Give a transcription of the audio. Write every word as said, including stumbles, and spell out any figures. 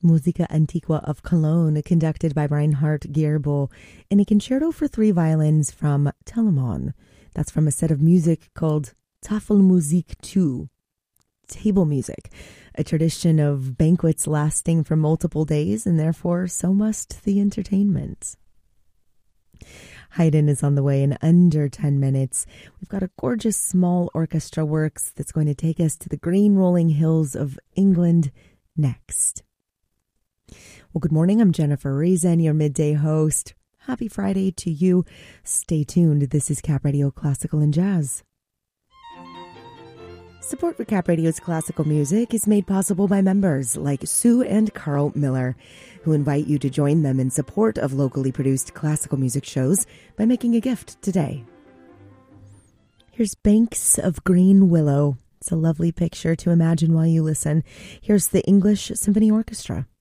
Musica Antiqua of Cologne, conducted by Reinhard Gerbel, and a concerto for three violins from Telemon. That's from a set of music called Tafelmusik two, table music, a tradition of banquets lasting for multiple days, and therefore so must the entertainment. Haydn is on the way in under ten minutes. We've got a gorgeous small orchestra works that's going to take us to the green rolling hills of England next. Well, good morning. I'm Jennifer Reason, your midday host. Happy Friday to you. Stay tuned. This is Cap Radio Classical and Jazz. Support for Cap Radio's classical music is made possible by members like Sue and Carl Miller, who invite you to join them in support of locally produced classical music shows by making a gift today. Here's Banks of Green Willow. It's a lovely picture to imagine while you listen. Here's the English Symphony Orchestra.